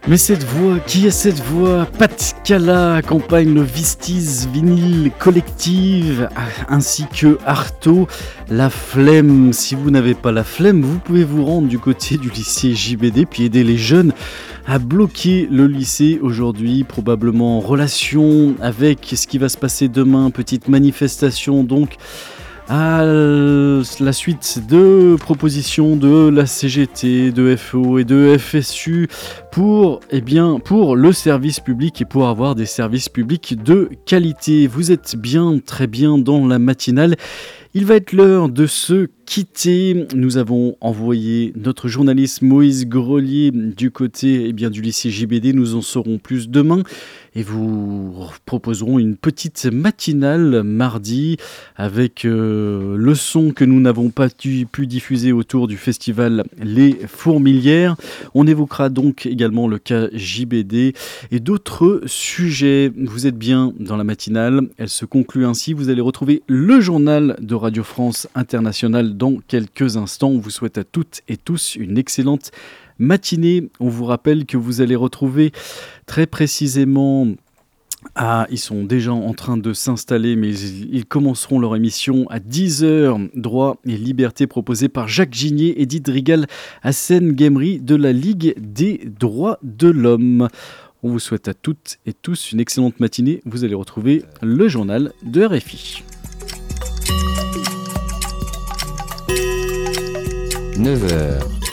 Mais cette voix, qui est cette voix? Pat Cala accompagne le Vistis Vinyl Collective ainsi que Artaud. La flemme, si vous n'avez pas la flemme, vous pouvez vous rendre du côté du lycée JBD puis aider les jeunes à bloquer le lycée aujourd'hui, probablement en relation avec ce qui va se passer demain, petite manifestation donc à la suite de propositions de la CGT, de FO et de FSU pour le service public et pour avoir des services publics de qualité. Vous êtes bien, très bien dans la matinale. Il va être l'heure de se quitter. Nous avons envoyé notre journaliste Moïse Grelier du côté du lycée JBD. Nous en saurons plus demain et vous proposerons une petite matinale mardi avec le son que nous n'avons pas pu diffuser autour du festival Les Fourmilières. On évoquera donc également le cas JBD et d'autres sujets. Vous êtes bien dans la matinale. Elle se conclut ainsi. Vous allez retrouver le journal de Radio France Internationale dans quelques instants. On vous souhaite à toutes et tous une excellente matinée. On vous rappelle que vous allez retrouver très précisément... ils sont déjà en train de s'installer, mais ils commenceront leur émission à 10h. Droit et liberté proposée par Jacques Ginier, Edith Drigal, Hassen Gemri de la Ligue des droits de l'homme. On vous souhaite à toutes et tous une excellente matinée. Vous allez retrouver le journal de RFI. 9h,